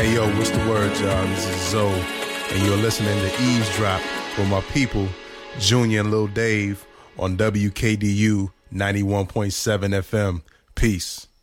Hey, yo, what's the word, y'all? This is Zoe, and you're listening to Eavesdrop with my people, Junior and Lil Dave, on WKDU 91.7 FM. Peace.